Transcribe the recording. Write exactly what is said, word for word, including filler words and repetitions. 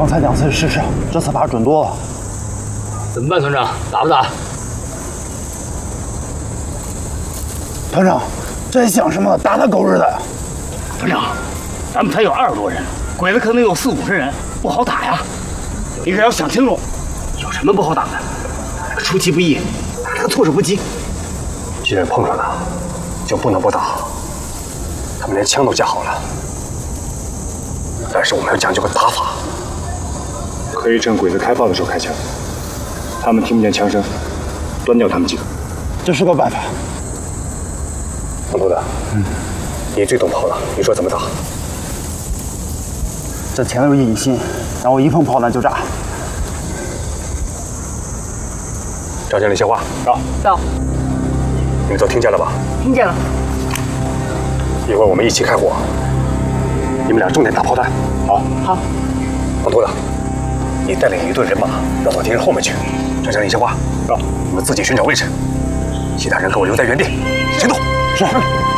刚才两次试试，这次怕准多了。 怎么办，团长？打不打？ 团长，这想什么？打他狗日的！ 团长，咱们才有二十多人，鬼子可能有四五十人，不好打呀。你可要想清楚，有什么不好打的？出其不意，这个措手不及。 既然碰上了，就不能不打。他们连枪都架好了，但是我们要讲究个打法。可以趁鬼子开炮的时候开枪，他们听不见枪声，端掉他们几个。 这是个办法。 王头子，嗯，你最懂炮了，你说怎么打？ 这前头有引信，然后一碰炮弹就炸。 张经理，消化。到。 到。 你们都听见了吧？ 听见了。 一会儿我们一起开火，你们俩重点打炮弹。好。 好。 王头子，你带领一队人马绕到敌人后面去。张经理，消化。到。你们自己寻找位置，其他人给我留在原地，行动。 是。